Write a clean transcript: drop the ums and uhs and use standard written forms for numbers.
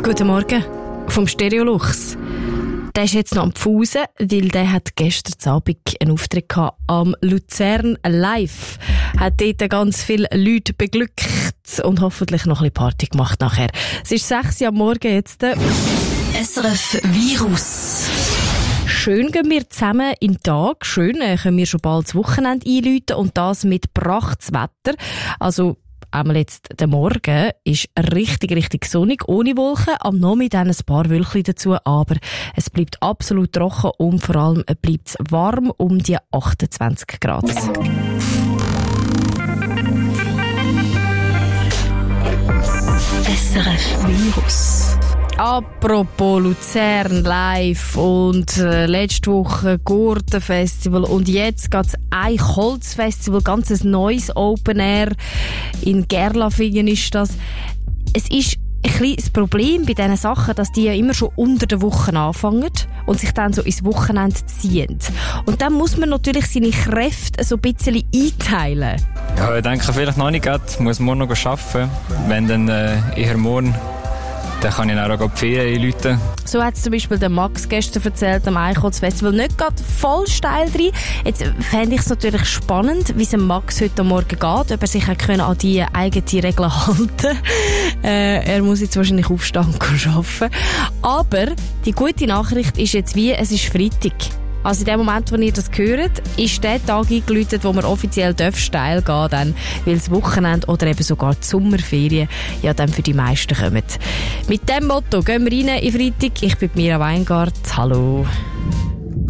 Guten Morgen vom Stereolux. Der ist jetzt noch am Pfusen, weil der hat gestern Abend einen Auftritt gehabt am Luzern Live. Hat dort ganz viele Leute beglückt und hoffentlich noch ein bisschen Party gemacht nachher. Es ist 6 Uhr am Morgen jetzt. SRF Virus. Schön gehen wir zusammen in den Tag. Schön können wir schon bald das Wochenende einläuten und das mit prachtes Wetter. Also einmal jetzt der Morgen ist richtig sonnig, ohne Wolken. Am Nachmittag ein paar Wölkchen dazu, aber es bleibt absolut trocken und vor allem bleibt es warm um die 28 Grad. SRF Virus. Apropos Luzern Live und letzte Woche Gurtenfestival und jetzt geht's Eichholzfestival, ganz ein neues Open Air in Gerlafingen ist das. Es ist ein bisschen das Problem bei diesen Sachen, dass die ja immer schon unter der Woche anfangen und sich dann so ins Wochenende ziehen. Und dann muss man natürlich seine Kräfte so ein bisschen einteilen. Ja, ich denke vielleicht noch nicht, ich muss morgen noch arbeiten. Wenn dann eher morgen, dann kann ich auch die Ferien einläuten. So hat es zum Beispiel der Max gestern erzählt am Eichholzfestival. Nicht gerade voll steil drin. Jetzt fände ich es natürlich spannend, wie es dem Max heute Morgen geht, ob er sich an die eigenen Regeln halten. Er muss jetzt wahrscheinlich aufstehen und arbeiten. Aber die gute Nachricht ist jetzt es ist Freitag. Also in dem Moment, wo ihr das hört, ist der Tag eingeläutet, wo man offiziell steil gehen darf, weil das Wochenende oder eben sogar die Sommerferien ja dann für die meisten kommen. Mit dem Motto gehen wir rein in Freitag. Ich bin Mira Weingart. Hallo.